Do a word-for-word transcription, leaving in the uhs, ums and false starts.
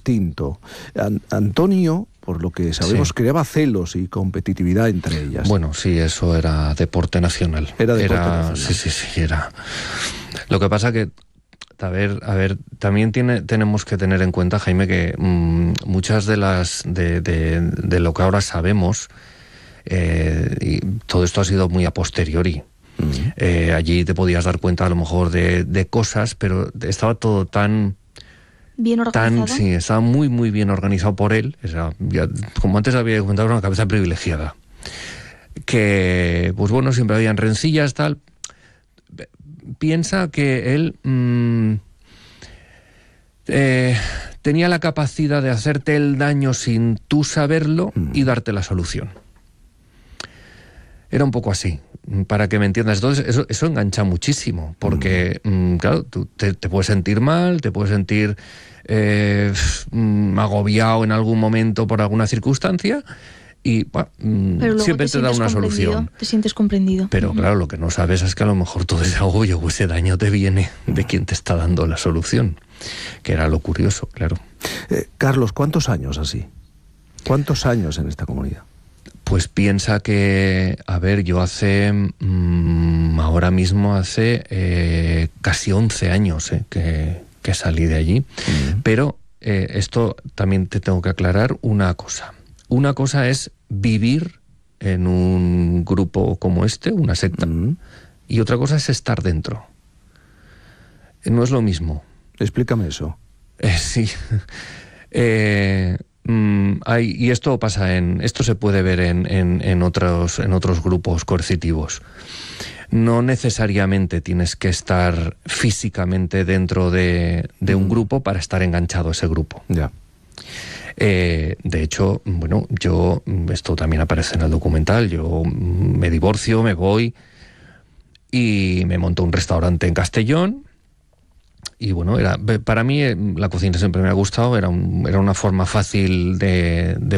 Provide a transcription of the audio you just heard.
distinto. An- Antonio, por lo que sabemos, Sí. creaba celos y competitividad entre ellas. Bueno, sí, eso era deporte nacional. Era deporte nacional. Sí, sí, sí, era. Lo que pasa que, a ver, a ver, también tiene, tenemos que tener en cuenta, Jaime, que mmm, muchas de las, de, de, de lo que ahora sabemos, eh, y todo esto ha sido muy a posteriori. Uh-huh. Eh, allí te podías dar cuenta a lo mejor de, de cosas, pero estaba todo tan... bien organizado. Tan, sí, estaba muy, muy bien organizado por él. O sea, ya, como antes había comentado, era una cabeza privilegiada. Que, pues bueno, siempre habían rencillas, tal. Piensa que él mmm, eh, tenía la capacidad de hacerte el daño sin tú saberlo mm. y darte la solución. Era un poco así, para que me entiendas. Entonces, eso, eso engancha muchísimo, porque, mm. claro, tú te, te puedes sentir mal, te puedes sentir eh, agobiado en algún momento por alguna circunstancia, y bueno, siempre te, te da una solución. Te sientes comprendido. Pero uh-huh. claro, lo que no sabes es que a lo mejor todo ese agobio o ese daño te viene de quien te está dando la solución, que era lo curioso, claro. Eh, Carlos, ¿cuántos años así? ¿Cuántos años en esta comunidad? Pues piensa que, a ver, yo hace, mmm, ahora mismo hace eh, casi once años eh, que, que salí de allí. Uh-huh. Pero eh, esto también te tengo que aclarar una cosa. Una cosa es vivir en un grupo como este, una secta, uh-huh. y otra cosa es estar dentro. No es lo mismo. Explícame eso. Eh, sí. eh, mm, hay, y esto pasa en, esto se puede ver en, en, en otros, en otros grupos coercitivos. No necesariamente tienes que estar físicamente dentro de, de un grupo para estar enganchado a ese grupo. Ya. Eh, de hecho, bueno, yo, esto también aparece en el documental, yo me divorcio, me voy y me monto un restaurante en Castellón. Y bueno, era, para mí la cocina siempre me ha gustado, era, un, era una forma fácil de, de